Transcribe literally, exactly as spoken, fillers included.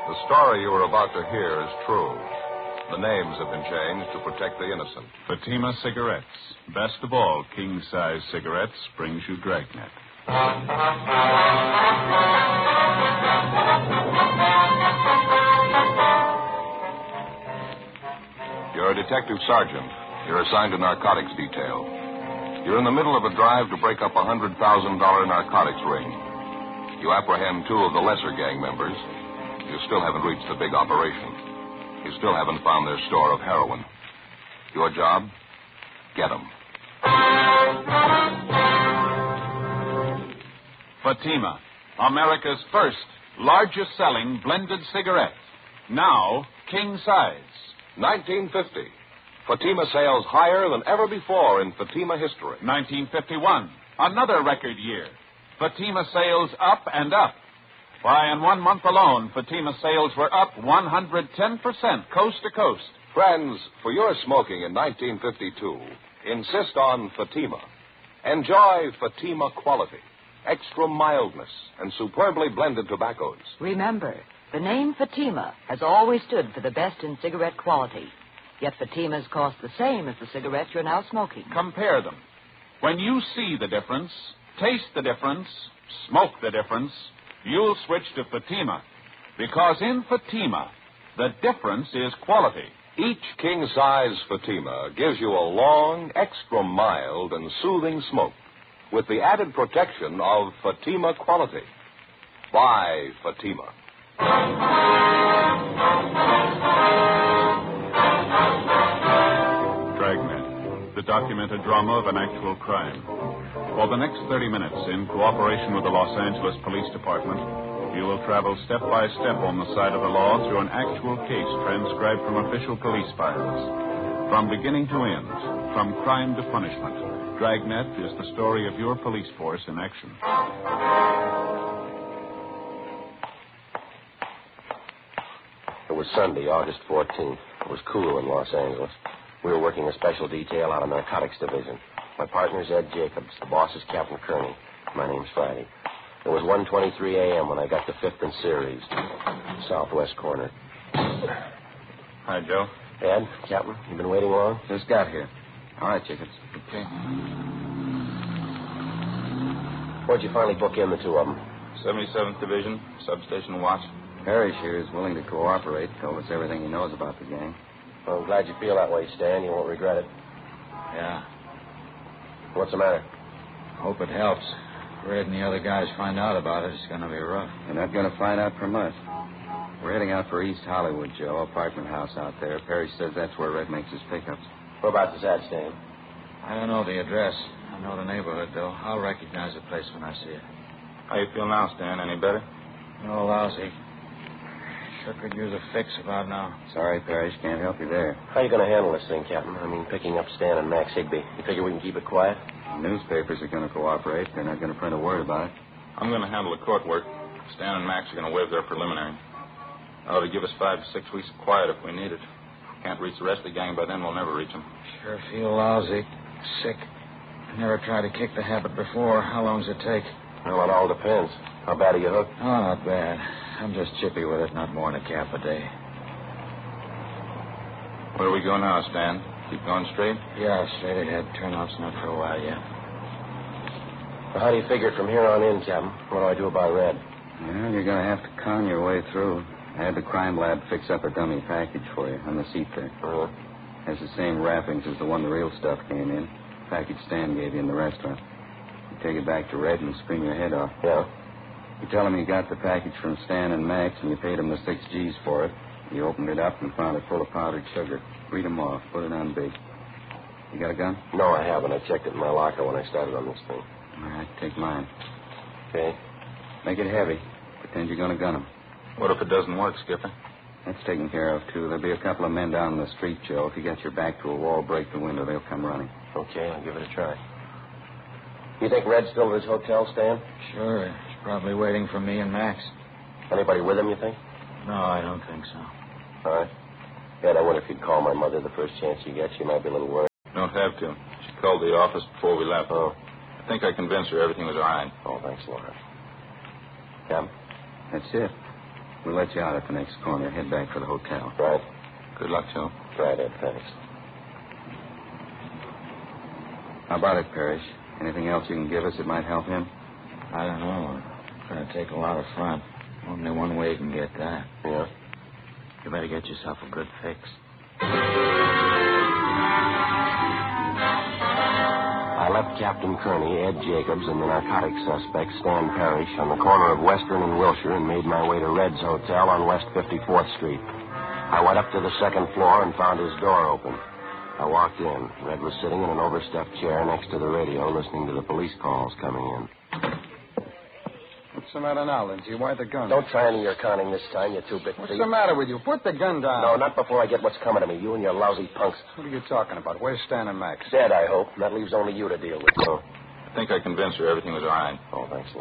The story you are about to hear is true. The names have been changed to protect the innocent. Fatima Cigarettes. Best of all, king-size cigarettes brings you Dragnet. You're a detective sergeant. You're assigned to narcotics detail. You're in the middle of a drive to break up a one hundred thousand dollars narcotics ring. You apprehend two of the lesser gang members. You still haven't reached the big operation. You still haven't found their store of heroin. Your job? Get them. Fatima, America's first, largest selling blended cigarette. Now, king size. nineteen fifty. Fatima sales higher than ever before in Fatima history. nineteen fifty-one, another record year. Fatima sales up and up. Why, in one month alone, Fatima sales were up one hundred ten percent coast to coast. Friends, for your smoking in nineteen fifty-two, insist on Fatima. Enjoy Fatima quality, extra mildness, and superbly blended tobaccos. Remember, the name Fatima has always stood for the best in cigarette quality. Yet Fatimas cost the same as the cigarette you're now smoking. Compare them. When you see the difference, taste the difference, smoke the difference, you'll switch to Fatima. Because in Fatima, the difference is quality. Each king-size Fatima gives you a long, extra mild, and soothing smoke with the added protection of Fatima quality. Buy Fatima. Dragnet, the documented drama of an actual crime. For the next thirty minutes, in cooperation with the Los Angeles Police Department, you will travel step by step on the side of the law through an actual case transcribed from official police files. From beginning to end, from crime to punishment, Dragnet is the story of your police force in action. It was Sunday, August fourteenth. It was cool in Los Angeles. We were working a special detail out of Narcotics Division. My partner's Ed Jacobs. The boss is Captain Kearney. My name's Friday. It was one twenty-three a.m. when I got to fifth and Ceres, southwest corner. Hi, Joe. Ed, Captain, you been waiting long? Just got here. All right, Jacobs. Okay. Where'd you finally book in the two of them? seventy-seventh Division, substation watch. Parrish here is willing to cooperate, told us everything he knows about the gang. Well, I'm glad you feel that way, Stan. You won't regret it. Yeah. What's the matter? Hope it helps. Red and the other guys find out about it, it's going to be rough. They're not going to find out from us. We're heading out for East Hollywood, Joe, apartment house out there. Parrish says that's where Red makes his pickups. Whereabouts is that, Stan? I don't know the address. I know the neighborhood, though. I'll recognize the place when I see it. How you feel now, Stan? Any better? No, lousy. Sure could use a fix about now. Sorry, Parrish, can't help you there. How you going to handle this thing, Captain? I mean, picking up Stan and Max Higby. You figure we can keep it quiet? The newspapers are going to cooperate. They're not going to print a word about it. I'm going to handle the court work. Stan and Max are going to waive their preliminary. Ought to give us five to six weeks of quiet if we need it. Can't reach the rest of the gang by then, we'll never reach them. Sure feel lousy. Sick. Never tried to kick the habit before. How long does it take? Well, it all depends. How bad are you hooked? Oh, not bad. I'm just chippy with it, not more than a cap a day. Where do we go now, Stan? Keep going straight? Yeah, straight ahead. Turnout's not for a while yet. Well, how do you figure it from here on in, Captain? What do I do about Red? Well, you're going to have to con your way through. I had the crime lab fix up a dummy package for you on the seat there. Uh-huh. Has the same wrappings as the one the real stuff came in. Package Stan gave you in the restaurant. You take it back to Red and scream your head off. Yeah? You tell him you got the package from Stan and Max and you paid him the six G's for it. You opened it up and found it full of powdered sugar. Read them off. Put it on big. You got a gun? No, I haven't. I checked it in my locker when I started on this thing. All right, take mine. Okay. Make it heavy. Pretend you're going to gun him. What if it doesn't work, Skipper? That's taken care of, too. There'll be a couple of men down in the street, Joe. If you got your back to a wall, break the window. They'll come running. Okay, I'll give it a try. You think Red's still at his hotel, Stan? Sure. He's probably waiting for me and Max. Anybody with him, you think? No, I don't think so. All right. Ed, I wonder if you'd call my mother the first chance you get. She might be a little worried. Don't have to. She called the office before we left. Oh. I think I convinced her everything was all right. Oh, thanks a lot. Captain? That's it. We'll let you out at the next corner. Head back for the hotel. Right. Good luck, Joe. Right, Ed. Thanks. How about it, Parrish? Anything else you can give us that might help him? I don't know. It's going to take a lot of front. Only one way you can get that. Yeah? You better get yourself a good fix. I left Captain Kearney, Ed Jacobs, and the narcotic suspect, Stan Parrish, on the corner of Western and Wilshire and made my way to Red's Hotel on West fifty-fourth Street. I went up to the second floor and found his door open. I walked in. Red was sitting in an overstuffed chair next to the radio, listening to the police calls coming in. What's the matter now, Lindsay? Why the gun? Don't try any of your conning this time, you two-bit What's thief. the matter with you? Put the gun down. No, not before I get what's coming to me. You and your lousy punks. What are you talking about? Where's Stan and Max? Dead, I hope. That leaves only you to deal with. Oh, I think I convinced her everything was all right. oh thanks,